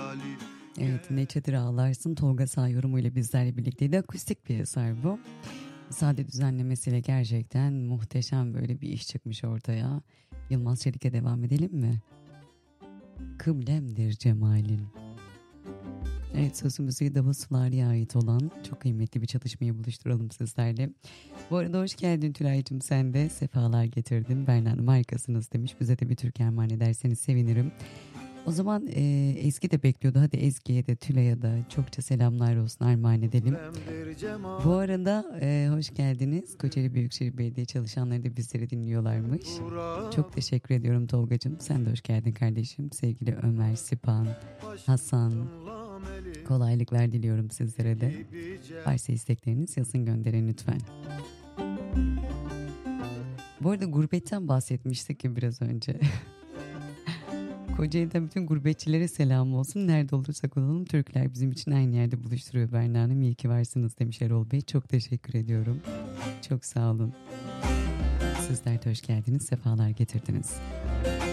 Evet, Neçedir Ağlarsın Tolga Sağ yorumuyla bizlerle birlikteydi. Akustik bir eser bu. Sade düzenlemesiyle gerçekten muhteşem böyle bir iş çıkmış ortaya. Yılmaz Çelik'e devam edelim mi? Kıblemdir cemalin. Evet, sözü müziği Davut Sulari'ye ait olan çok kıymetli bir çalışmayı buluşturalım sizlerle. Bu arada hoş geldin Tülay'cığım, sen de sefalar getirdin. Berna Hanım harikasınız demiş. Bize de bir Türk armağan ederseniz sevinirim. O zaman Ezgi de bekliyordu. Hadi Ezgi'ye de Tülay'a da çokça selamlar olsun, armağan edelim. Bu arada hoş geldiniz. Kocaeli Büyükşehir Belediye çalışanları da bizleri dinliyorlarmış. Çok teşekkür ediyorum Tolgacığım. Sen de hoş geldin kardeşim. Sevgili Ömer, Sipan, Hasan. Kolaylıklar diliyorum sizlere de. Varsa istekleriniz yazın, gönderin lütfen. Bu arada gurbetten bahsetmiştik ya biraz önce. Kocaeli'den bütün gurbetçilere selam olsun. Nerede olursak olalım Türkler bizim için aynı yerde buluşturuyor Berna Hanım. İyi ki varsınız demiş Erol Bey. Çok teşekkür ediyorum. Çok sağ olun. Sizler de hoş geldiniz. Sefalar getirdiniz.